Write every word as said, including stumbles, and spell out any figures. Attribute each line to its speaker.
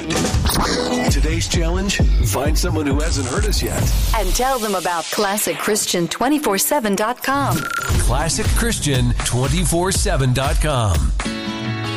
Speaker 1: fun. Today's challenge, find someone who hasn't heard us yet.
Speaker 2: And tell them about Classic Christian two forty-seven dot com.
Speaker 1: Classic Christian two forty-seven dot com.